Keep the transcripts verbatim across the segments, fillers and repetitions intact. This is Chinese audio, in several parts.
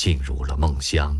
进入了梦乡。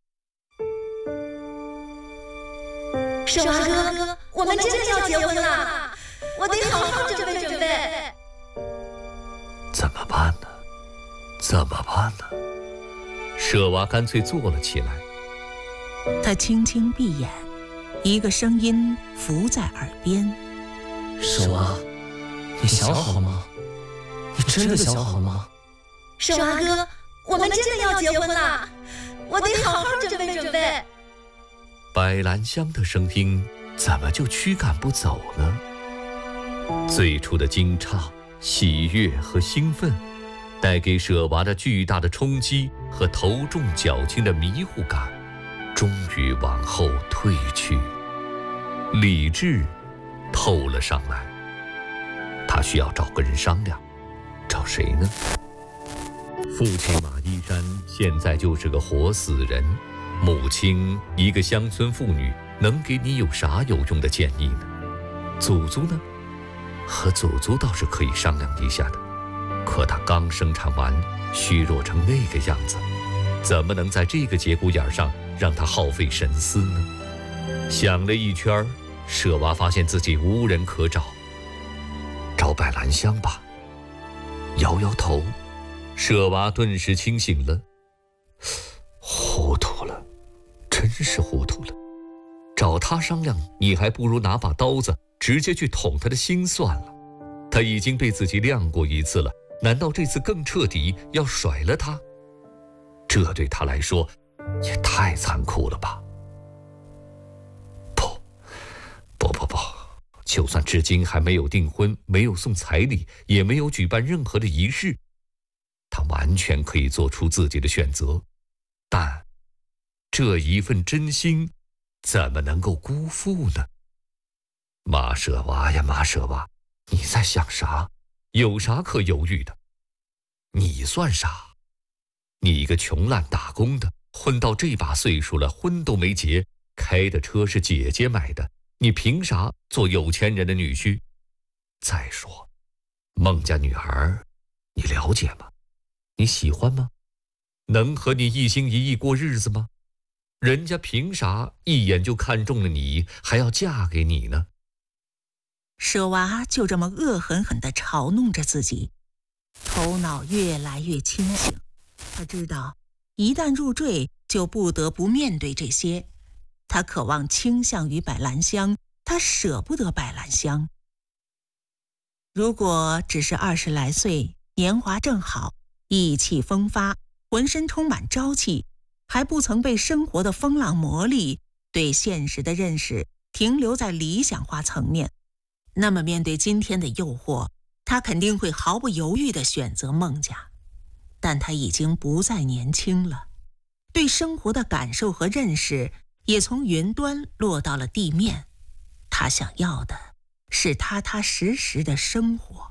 舍娃哥，我们真的要结婚了，我得好好准备准备。 怎么办呢？怎么办呢？舍娃干脆坐了起来。 他轻轻闭眼，一个声音浮在耳边： 舍娃，你想好了吗？你真的想好了吗？ 舍娃哥，我们真的要结婚了，我得好好准备准备。 百兰香的声音怎么就驱赶不走呢？最初的惊诧、喜悦和兴奋，带给舍娃的巨大的冲击和头重脚轻的迷糊感，终于往后退去，理智透了上来。他需要找个人商量，找谁呢？父亲马一山现在就是个活死人，母亲一个乡村妇女，能给你有啥有用的建议呢？祖祖呢？和祖祖倒是可以商量一下的，可他刚生产完，虚弱成那个样子，怎么能在这个节骨眼上让他耗费神思呢？想了一圈，舍娃发现自己无人可找，找百兰香吧。摇摇头，舍娃顿时清醒了，糊涂了，真是糊涂了。找他商量，你还不如拿把刀子直接去捅他的心算了。他已经被自己晾过一次了，难道这次更彻底要甩了他？这对他来说也太残酷了吧。不不不不，就算至今还没有订婚，没有送彩礼，也没有举办任何的仪式，他完全可以做出自己的选择，但这一份真心怎么能够辜负呢？马舍娃呀马舍娃，你在想啥？有啥可犹豫的？你算啥？你一个穷烂打工的，混到这把岁数了，婚都没结，开的车是姐姐买的，你凭啥做有钱人的女婿？再说孟家女孩你了解吗？你喜欢吗？能和你一心一意过日子吗？人家凭啥一眼就看中了你，还要嫁给你呢？ 舍娃就这么恶狠狠地嘲弄着自己，头脑越来越清醒。他知道一旦入赘就不得不面对这些，他渴望倾向于百兰香，他舍不得百兰香。如果只是二十来岁，年华正好，意气风发，浑身充满朝气，还不曾被生活的风浪磨砺，对现实的认识停留在理想化层面，那么面对今天的诱惑，他肯定会毫不犹豫地选择孟家。但他已经不再年轻了，对生活的感受和认识也从云端落到了地面。他想要的是踏踏实实的生活。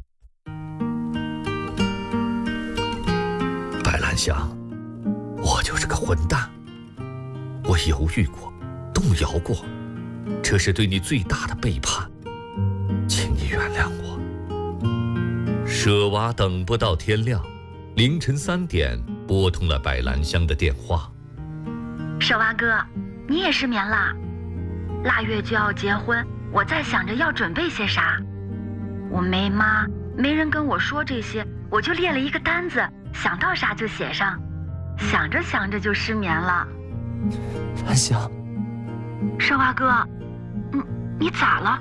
百兰香，我就是个混蛋，我犹豫过，动摇过，这是对你最大的背叛，请你原谅我。舍娃等不到天亮，凌晨三点拨通了百兰香的电话。 舍娃哥，你也失眠啦？腊月就要结婚，我在想着要准备些啥。我没妈，没人跟我说这些，我就列了一个单子，想到啥就写上，想着想着就失眠了。 兰香， 舍娃哥，你你咋了？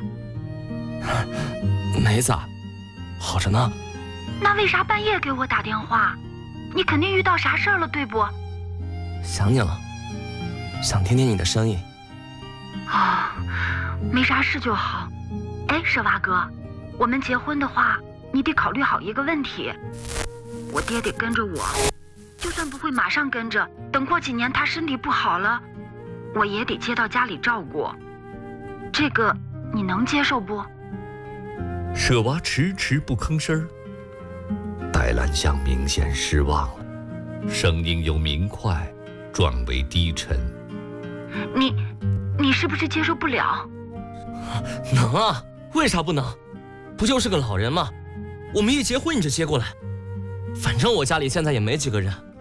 没咋，好着呢。 那为啥半夜给我打电话？你肯定遇到啥事儿了，对不？ 想你了，想听听你的声音。 啊、哦，没啥事就好。哎，舍娃哥，我们结婚的话，你得考虑好一个问题。我爹得跟着我，就算不会马上跟着，等过几年他身体不好了，我也得接到家里照顾。这个你能接受不？ 舍娃迟迟不吭声。百兰香明显失望了，声音由明快转为低沉。 你你是不是接受不了？ 能啊，为啥不能？不就是个老人吗？我们一结婚你就接过来，反正我家里现在也没几个人，